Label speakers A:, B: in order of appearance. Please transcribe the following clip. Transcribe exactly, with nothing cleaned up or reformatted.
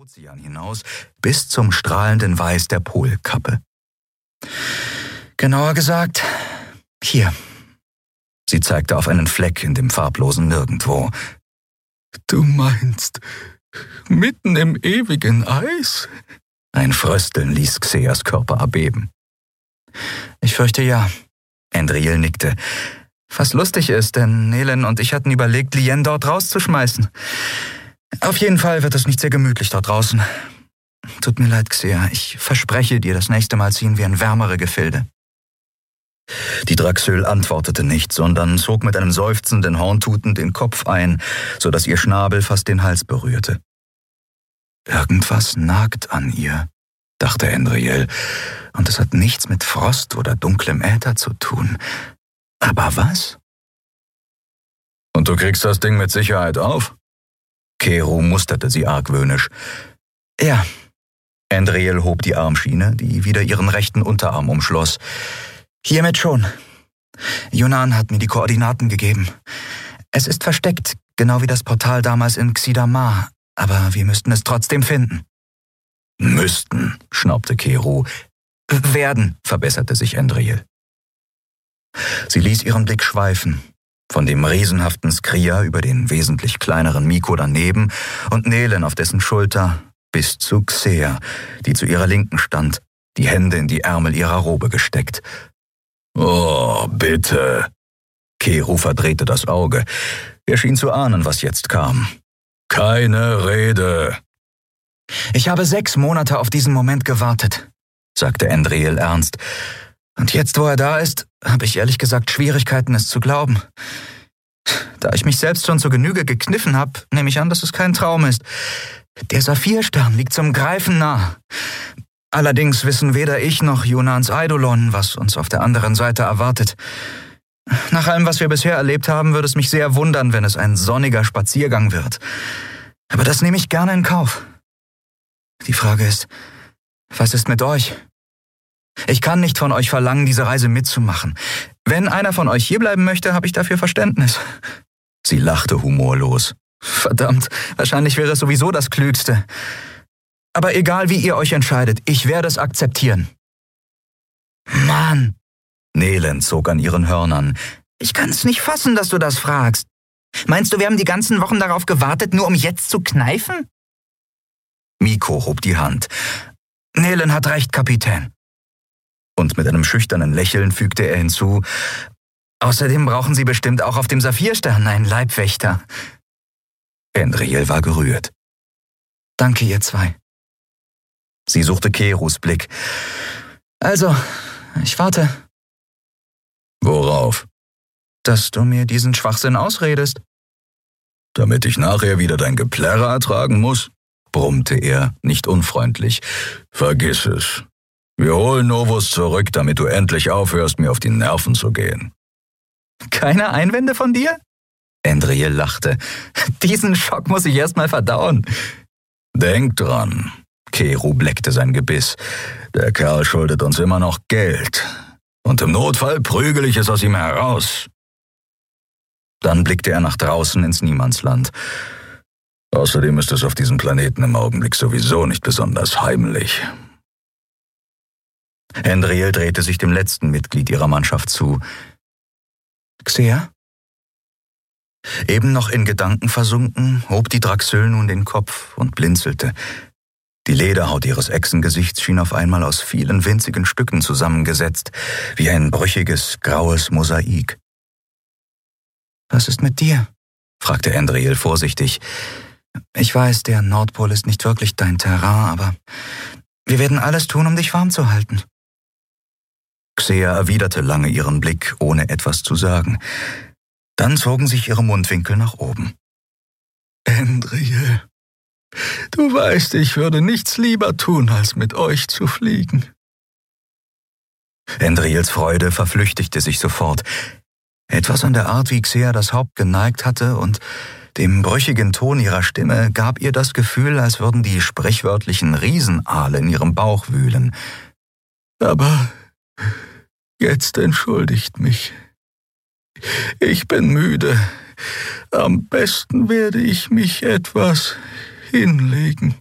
A: Ozean hinaus bis zum strahlenden Weiß der Polkappe. Genauer gesagt, hier. Sie zeigte auf einen Fleck in dem farblosen Nirgendwo.
B: Du meinst, mitten im ewigen Eis?
A: Ein Frösteln ließ Xeas Körper erbeben. Ich fürchte ja. Endriel nickte. Was lustig ist, denn Nelen und ich hatten überlegt, Lien dort rauszuschmeißen. Auf jeden Fall wird es nicht sehr gemütlich dort draußen. Tut mir leid, Xea. Ich verspreche dir, das nächste Mal ziehen wir in wärmere Gefilde. Die Draxöl antwortete nicht, sondern zog mit einem seufzenden Horntuten den Kopf ein, so dass ihr Schnabel fast den Hals berührte. Irgendwas nagt an ihr, dachte Endriel, und es hat nichts mit Frost oder dunklem Äther zu tun. Aber was?
B: Und du kriegst das Ding mit Sicherheit auf?
A: Kero musterte sie argwöhnisch. Ja. Endriel hob die Armschiene, die wieder ihren rechten Unterarm umschloss. Hiermit schon. Yunan hat mir die Koordinaten gegeben. Es ist versteckt, genau wie das Portal damals in Xidamar, aber wir müssten es trotzdem finden.
B: Müssten, schnaubte Kero.
A: Werden, verbesserte sich Endriel. Sie ließ ihren Blick schweifen, von dem riesenhaften Skria über den wesentlich kleineren Miko daneben und Nelen auf dessen Schulter bis zu Xea, die zu ihrer Linken stand, die Hände in die Ärmel ihrer Robe gesteckt.
B: »Oh, bitte!«
A: Kero verdrehte das Auge. Er schien zu ahnen, was jetzt kam.
B: »Keine Rede!«
A: »Ich habe sechs Monate auf diesen Moment gewartet«, sagte Endriel ernst. »Und jetzt, wo er da ist, habe ich ehrlich gesagt Schwierigkeiten, es zu glauben. Da ich mich selbst schon zur Genüge gekniffen habe, nehme ich an, dass es kein Traum ist. Der Saphirstern liegt zum Greifen nah. Allerdings wissen weder ich noch Yunans Eidolon, was uns auf der anderen Seite erwartet. Nach allem, was wir bisher erlebt haben, würde es mich sehr wundern, wenn es ein sonniger Spaziergang wird. Aber das nehme ich gerne in Kauf. Die Frage ist, was ist mit euch? Ich kann nicht von euch verlangen, diese Reise mitzumachen. Wenn einer von euch hierbleiben möchte, habe ich dafür Verständnis.« Sie lachte humorlos. »Verdammt, wahrscheinlich wäre es sowieso das Klügste. Aber egal, wie ihr euch entscheidet, ich werde es akzeptieren.« »Mann!« Nelen zog an ihren Hörnern. »Ich kann es nicht fassen, dass du das fragst. Meinst du, wir haben die ganzen Wochen darauf gewartet, nur um jetzt zu kneifen?« Miko hob die Hand. »Nelen hat recht, Kapitän.« Und mit einem schüchternen Lächeln fügte er hinzu, »Außerdem brauchen Sie bestimmt auch auf dem Saphirstern einen Leibwächter.« Endriel war gerührt. »Danke, ihr zwei.« Sie suchte Keros Blick. »Also, ich warte.«
B: »Worauf?«
A: »Dass du mir diesen Schwachsinn ausredest.«
B: »Damit ich nachher wieder dein Geplärre ertragen muss?« brummte er, nicht unfreundlich. »Vergiss es. Wir holen Novus zurück, damit du endlich aufhörst, mir auf die Nerven zu gehen.«
A: »Keine Einwände von dir?« Endriel lachte. »Diesen Schock muss ich erst mal verdauen.«
B: »Denk dran.« Kero bleckte sein Gebiss. »Der Kerl schuldet uns immer noch Geld. Und im Notfall prügel ich es aus ihm heraus.«
A: Dann blickte er nach draußen ins Niemandsland.
B: »Außerdem ist es auf diesem Planeten im Augenblick sowieso nicht besonders heimlich.«
A: Endriel drehte sich dem letzten Mitglied ihrer Mannschaft zu. »Xea?« Eben noch in Gedanken versunken, hob die Draxöl nun den Kopf und blinzelte. Die Lederhaut ihres Echsengesichts schien auf einmal aus vielen winzigen Stücken zusammengesetzt, wie ein brüchiges, graues Mosaik. »Was ist mit dir?« fragte Endriel vorsichtig. »Ich weiß, der Nordpol ist nicht wirklich dein Terrain, aber wir werden alles tun, um dich warm zu halten.« Xea erwiderte lange ihren Blick, ohne etwas zu sagen. Dann zogen sich ihre Mundwinkel nach oben.
B: »Endriel, du weißt, ich würde nichts lieber tun, als mit euch zu fliegen.«
A: Endriels Freude verflüchtigte sich sofort. Etwas an der Art, wie Xea das Haupt geneigt hatte und dem brüchigen Ton ihrer Stimme gab ihr das Gefühl, als würden die sprichwörtlichen Riesenaale in ihrem Bauch wühlen.
B: »Aber jetzt entschuldigt mich. Ich bin müde. Am besten werde ich mich etwas hinlegen.«